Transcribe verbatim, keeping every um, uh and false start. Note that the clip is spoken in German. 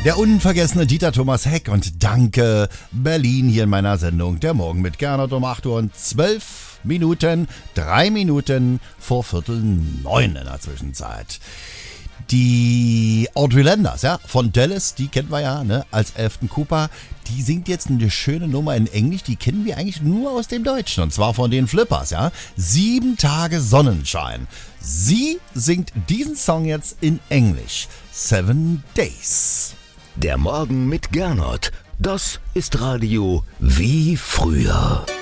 Der unvergessene Dieter Thomas Heck und danke Berlin hier in meiner Sendung. Der Morgen mit Gernot um acht Uhr und zwölf Minuten, drei Minuten vor Viertel neun in der Zwischenzeit. Die Audrey Landers, ja, von Dallas, die kennen wir ja, ne, als Elfton Cooper. Die singt jetzt eine schöne Nummer in Englisch, die kennen wir eigentlich nur aus dem Deutschen, und zwar von den Flippers, ja. Sieben Tage Sonnenschein. Sie singt diesen Song jetzt in Englisch. Seven Days. Der Morgen mit Gernot. Das ist Radio wie früher.